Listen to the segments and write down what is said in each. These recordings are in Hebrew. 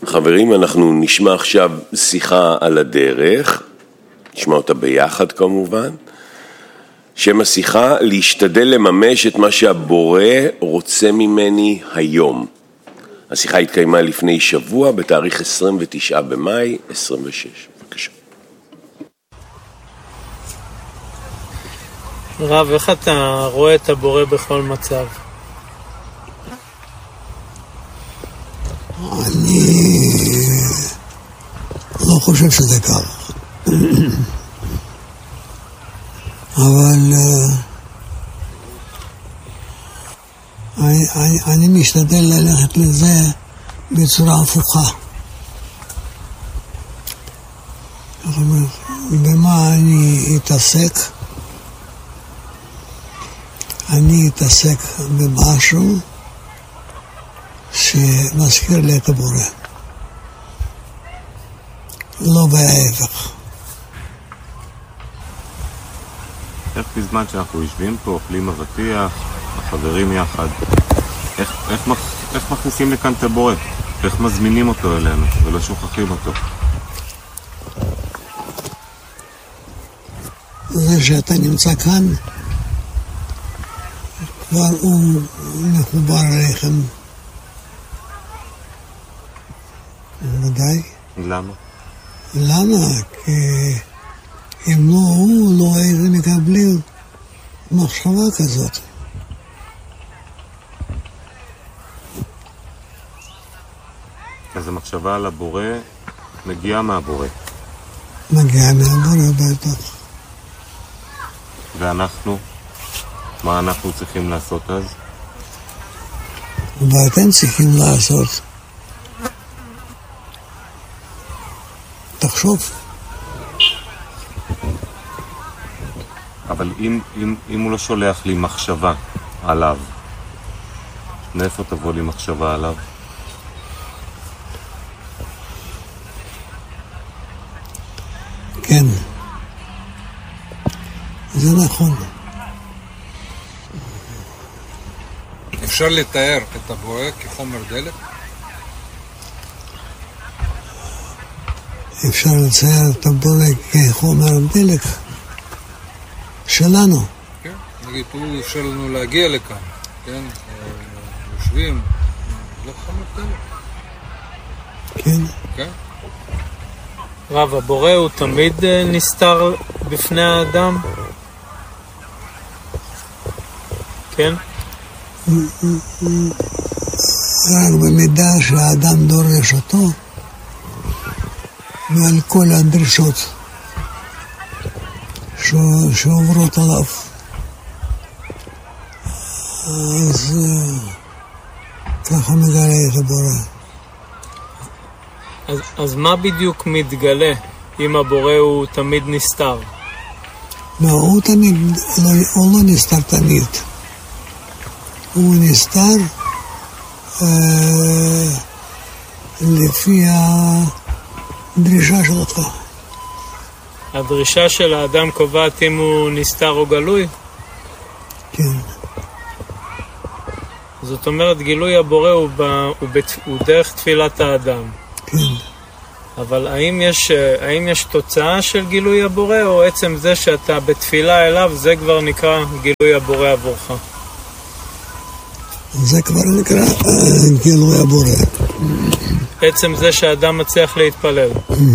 חברים, אנחנו נשמע עכשיו שיחה על הדרך, נשמע אותה ביחד כמובן. שם השיחה, להשתדל לממש את מה שהבורא רוצה ממני היום. השיחה התקיימה לפני שבוע, בתאריך 29 במאי 26. בבקשה. רב, איך אתה רואה את הבורא בכל מצב? אני לא חושב שזה כך. אבל אני משתדל ללכת לזה בצורה הפוכה. במה אני אתעסק? אני אתעסק במשהו שמזכיר לי את הבורא. לא בהפך. איך בזמן שאנחנו יושבים פה, אוכלים אבטיח, החברים יחד, איך מכניסים לכאן את הבורא? איך מזמינים אותו אלינו ולא שוכחים אותו? זה שאתה נמצא כאן, כבר הוא מחובר אליכם. ודאי. למה? למה? כי אם לא הוא, לא הייתם מקבלים מחשבה כזאת. אז המחשבה על הבורא מגיעה מהבורא. מגיעה מהבורא בטח. ואנחנו? מה אנחנו צריכים לעשות אז? ואתם צריכים לעשות. תחשוב. אבל אם הוא לא שולח לי מחשבה עליו, מאיפה תבוא לי מחשבה עליו? כן. זה נכון. אפשר לתאר את הבורא כחומר דלק? אפשר לצייר את הבורא כחומר דלק שלנו. כן, נגיד, הוא אפשר לנו להגיע לכאן, כן, יושבים, לא חומר דלק. כן. כן. רב, הבורא הוא תמיד נסתר בפני האדם? כן? רק במידה שהאדם דורש אותו, ועל כל הדרישות שעוברות עליו. אז ככה מגלה את הבורא. אז מה בדיוק מתגלה אם הבורא הוא תמיד נסתר? לא, הוא לא נסתר תמיד. הוא נסתר לפי הדרישה שלך. הדרישה של האדם קובעת אם הוא נסתר או גלוי? כן. זאת אומרת, גילוי הבורא הוא דרך תפילת האדם. כן. אבל האם יש תוצאה של גילוי הבורא, או עצם זה שאתה בתפילה אליו, זה כבר נקרא גילוי הבורא עבורך? זה כבר נקרא גילוי הבורא. עצם זה שהאדם מצליח להתפלל.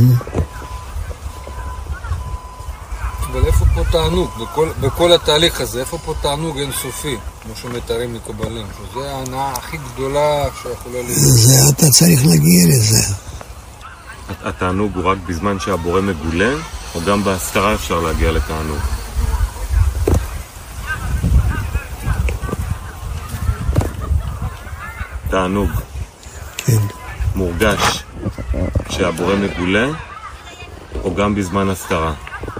אבל איפה פה תענוג? בכל התהליך הזה, איפה פה תענוג אינסופי? כמו שמתארים מקובלים, שזה ההנאה הכי גדולה שיכולה להיות. זה אתה צריך להגיע לזה. התענוג הוא רק בזמן שהבורא מגולה, או גם בהסתרה אפשר להגיע לתענוג? תענוג. כן. מורגש כשהבורא מגולה, או גם בזמן הסתרה?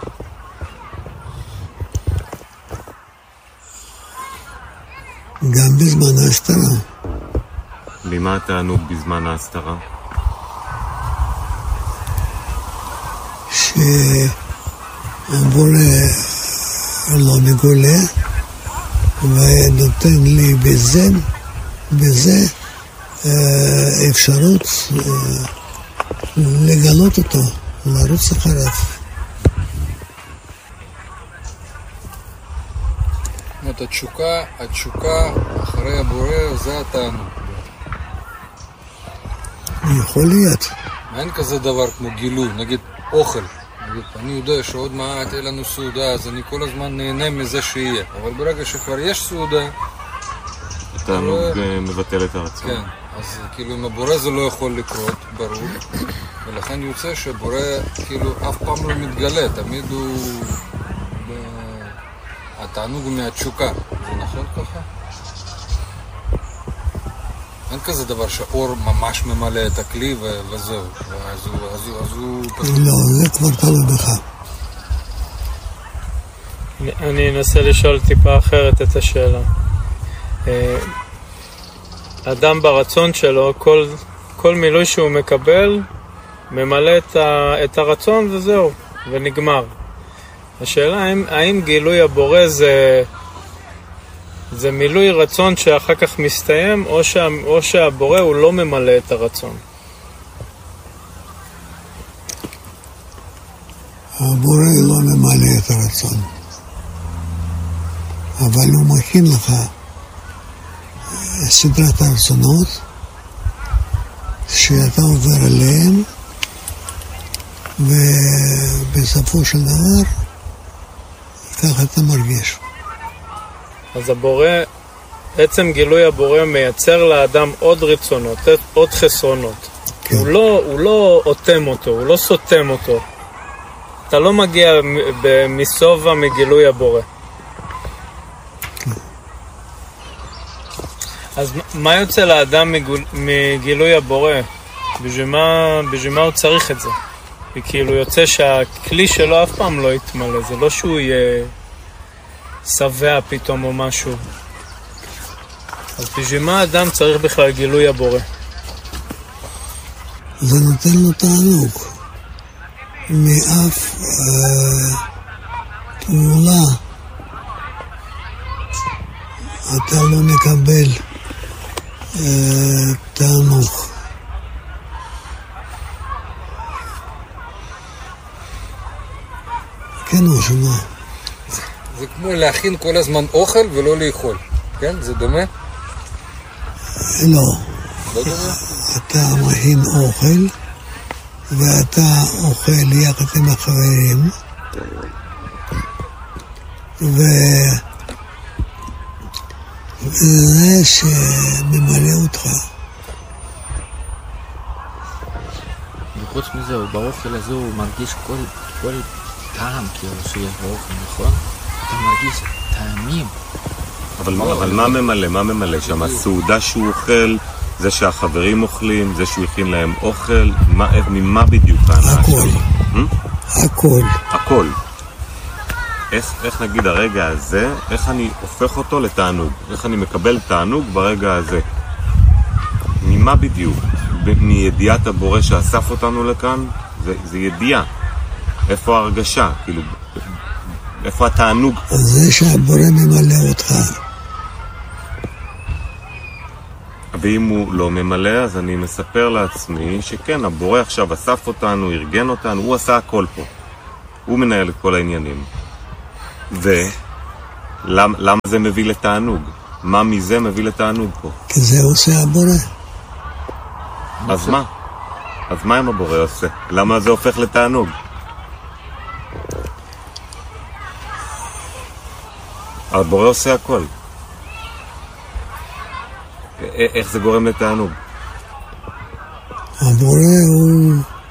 גם בזמן ההסתרה. ממה התענוג בזמן ההסתרה? שהבורא לא מגולה ונותן לי בזה אפשרות לגלות אותו, לרוץ אחריו. זאת התשוקה אחרי הבורא זה התענוג. יכול להיות. אין כזה דבר כמו גילוי, נגיד אוכל. נגיד, אני יודע שעוד מעט אין לנו סעודה, אז אני כל הזמן נהנה מזה שיהיה. אבל ברגע שכבר יש סעודה... התענוג מבטל את הרצון. כן, אז כאילו עם הבורא זה לא יכול לקרות, ברור. ולכן יוצא שבורא כאילו אף פעם לא מתגלה, תמיד הוא... התענוג הוא מהתשוקה, זה נכון ככה? אין כזה דבר שהאור ממש ממלא את הכלי וזהו, אז הוא... לא, זה כבר תלוי בך. אני אנסה לשאול טיפה אחרת את השאלה. אדם ברצון שלו, כל מילוי שהוא מקבל, ממלא את הרצון וזהו, ונגמר. השאלה האם גילוי הבורא זה מילוי רצון שאחר כך מסתיים, או שהבורא הוא לא ממלא את הרצון. הבורא לא ממלא את הרצון, אבל הוא מכין לך סדרת הרצונות שאתה עובר עליהם, ובסופו של דבר ככה אתה מרגיש. אז הבורא, עצם גילוי הבורא מייצר לאדם עוד רצונות, עוד חסרונות. כן. הוא לא אוטם אותו, הוא לא סותם אותו. אתה לא מגיע מסובה מגילוי הבורא. כן. אז מה יוצא לאדם מגילוי הבורא? בשביל מה הוא צריך את זה? וכאילו יוצא שהכלי שלו אף פעם לא יתמלא, זה לא שהוא יהיה שבע פתאום או משהו. אז בשביל מה האדם צריך בכלל גילוי הבורא? זה נותן לו תענוג. מאף פעולה אתה לא מקבל תענוג. כן או שמה? זה כמו להכין כל הזמן אוכל ולא לאכול, כן? זה דומה? לא. לא דומה? אתה מכין אוכל ואתה אוכל יחד עם החברים וזה שממלא אותך. וחוץ מזה, באוכל הזה הוא מרגיש כל טעם כאילו שיש באוכל, נכון? אתה מרגיש טעמים. אבל מה ממלא? מה ממלא? שם הסעודה שהוא אוכל, זה שהחברים אוכלים, זה שהוא הכין להם אוכל, ממה בדיוק ההנאה שלו? הכל. איך נגיד הרגע הזה, איך אני הופך אותו לתענוג? איך אני מקבל תענוג ברגע הזה? ממה בדיוק? מידיעת הבורא שאסף אותנו לכאן? זה ידיעה. איפה ההרגשה? כאילו, איפה התענוג? זה שהבורא ממלא אותך. ואם הוא לא ממלא, אז אני מספר לעצמי שכן, הבורא עכשיו אסף אותנו, ארגן אותנו, הוא עשה הכל פה. הוא מנהל את כל העניינים. ולמה זה מביא לתענוג? מה מזה מביא לתענוג פה? כי זה עושה הבורא. אז מה? אז מה אם הבורא עושה? למה זה הופך לתענוג? הבורא עושה הכל. איך זה גורם לתענוג? הבורא הוא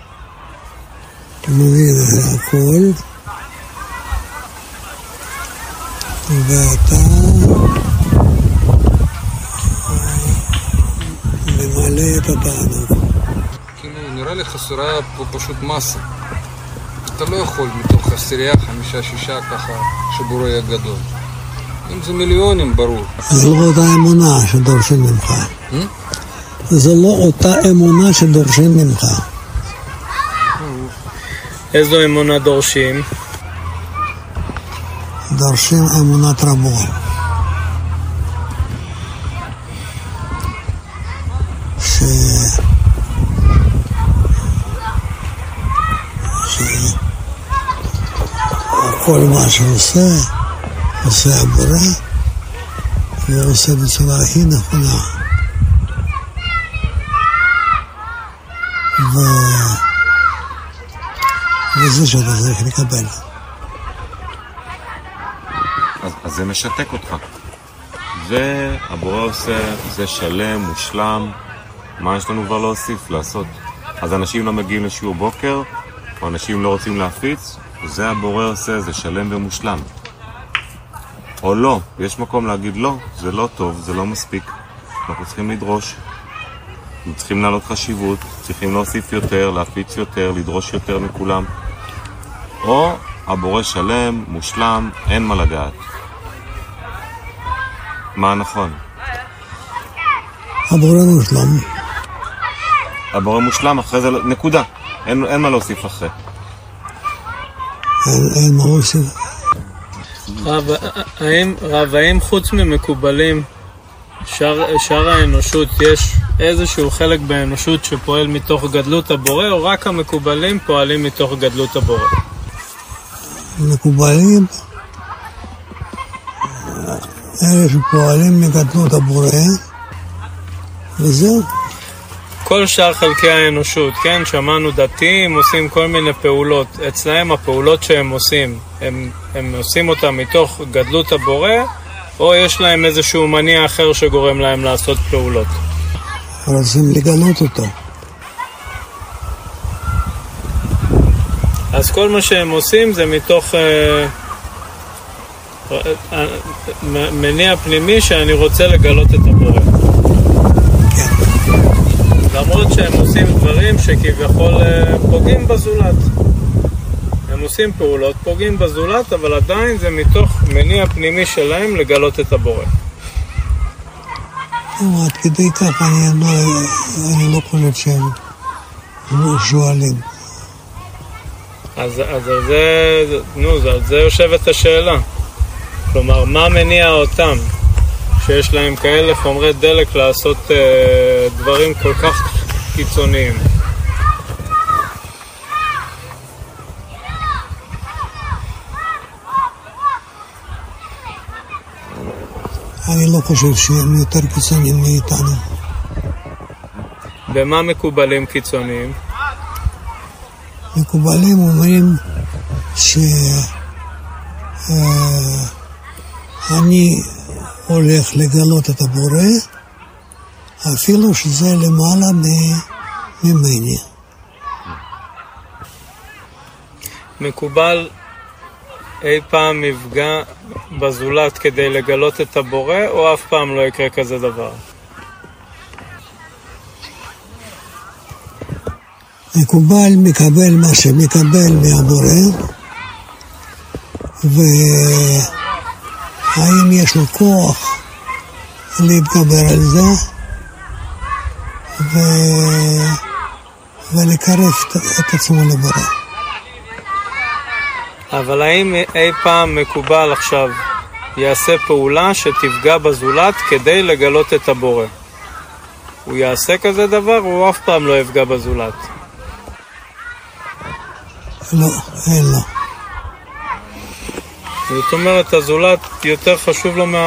מבין הכל ואתה ממלא את התענוג. כאילו נראה לי חסרה פה פשוט מסה. אתה לא יכול מתוך עשירייה 5-6 ככה שבורא יהיה גדול. אם זה מיליונים ברור. זה לא אותה אמונה שדורשים ממך. זה לא אותה אמונה שדורשים ממך. איזו אמונה דורשים? דורשים אמונת רבו. כל מה שעושה, עושה הבורא, והוא עושה בצורה הכי נכונה. וזה שאתה צריך לקבל. אז זה משתק אותך. והבורא עושה, זה שלם, מושלם, מה יש לנו כבר להוסיף, לעשות? אז אנשים לא מגיעים לשיעור בוקר, או אנשים לא רוצים להפיץ, זה הבורא עושה, זה שלם ומושלם. או לא, יש מקום להגיד לא, זה לא טוב, זה לא מספיק. אנחנו צריכים לדרוש, אנחנו צריכים לעלות חשיבות, צריכים להוסיף יותר, להפיץ יותר, לדרוש יותר מכולם. או הבורא שלם, מושלם, אין מה לגעת. מה נכון? הבורא מושלם. הבורא מושלם, אחרי זה נקודה. אין מה להוסיף אחרי. אין מה להוסיף. האם חוץ ממקובלים, שאר האנושות, יש איזשהו חלק באנושות שפועל מתוך גדלות הבורא, או רק המקובלים פועלים מתוך גדלות הבורא? מקובלים, אלה שפועלים מגדלות הבורא, וזהו. כל שאר חלקי האנושות, כן, שמענו דתיים, עושים כל מיני פעולות. אצלהם הפעולות שהם עושים, הם עושים אותם מתוך גדלות הבורא, או יש להם איזשהו מניע אחר שגורם להם לעשות פעולות? רוצים לגלות אותו. אז כל מה שהם עושים זה מתוך מניע פנימי שאני רוצה לגלות את הבורא. כן. למרות שהם עושים דברים שכביכול פוגעים בזולת. הם עושים פעולות, פוגעים בזולת, אבל עדיין זה מתוך מניע פנימי שלהם לגלות את הבורא. עד כדי כך אני לא חושב שהם שואלים. אז על זה יושבת השאלה. כלומר, מה מניע אותם שיש להם כאלה חומרי דלק לעשות דברים כל כך קיצוניים? אני לא חושב שהם יותר קיצוניים מאיתנו. במה מקובלים קיצוניים? מקובלים אומרים אני הולך לגלות את הבורא אפילו שזה למעלה ממני. מקובל אי פעם יפגע בזולת כדי לגלות את הבורא, או אף פעם לא יקרה כזה דבר? מקובל מקבל מה שמקבל מהבורא, והאם יש לו כוח להתגבר על זה ולקרב את עצמו לבורא. אבל האם אי פעם מקובל עכשיו יעשה פעולה שתפגע בזולת כדי לגלות את הבורא? הוא יעשה כזה דבר, או הוא אף פעם לא יפגע בזולת? לא, אין לו. זאת אומרת, הזולת יותר חשוב לו